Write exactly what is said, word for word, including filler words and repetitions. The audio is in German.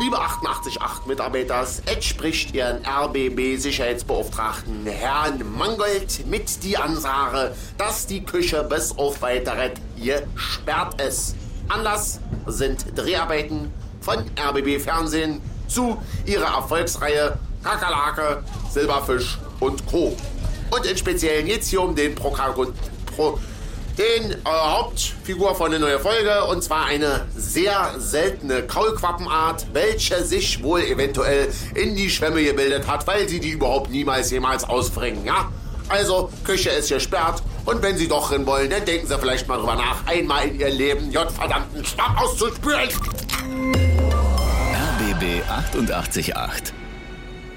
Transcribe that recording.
Liebe achtundachtzig Komma acht Mitarbeiters, es spricht Ihren R B B-Sicherheitsbeauftragten Herrn Mangold mit die Ansage, dass die Küche bis auf Weiteres gesperrt ist. Anlass sind Dreharbeiten von R B B Fernsehen zu ihrer Erfolgsreihe Kakerlake, Silberfisch und Co. Und im Speziellen geht's hier um den Protagonisten. Pro Den äh, Hauptfigur von der neuen Folge, und zwar eine sehr seltene Kaulquappenart, welche sich wohl eventuell in die Schwämme gebildet hat, weil sie die überhaupt niemals jemals ausbringen, ja? Also, Küche ist gesperrt, und wenn Sie doch rein wollen, dann denken Sie vielleicht mal drüber nach, einmal in Ihr Leben J-verdammten Schwamm auszuspüren. R B B achtundachtzig Komma acht